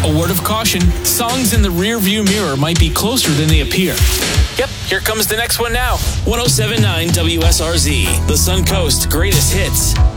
A word of caution, songs in the rear view mirror might be closer than they appear. Yep, here comes the next one now. 107.9 WSRZ, the Suncoast Greatest Hits.